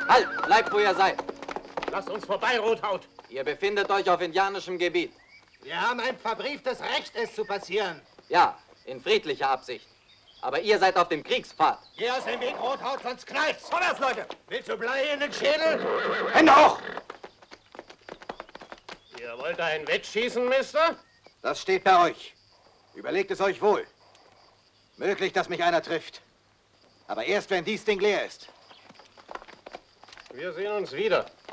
Halt! Bleibt, wo ihr seid. Lasst uns vorbei, Rothaut. Ihr befindet euch auf indianischem Gebiet. Wir haben ein verbrieftes Recht, es zu passieren. Ja, in friedlicher Absicht. Aber ihr seid auf dem Kriegspfad. Geh aus dem Weg, Rothaut, sonst knallt's. Vorwärts, Leute! Willst du Blei in den Schädel? Hände hoch! Ihr wollt ein Wettschießen, Mister? Das steht bei euch. Überlegt es euch wohl. Möglich, dass mich einer trifft. Aber erst, wenn dies Ding leer ist. Wir sehen uns wieder.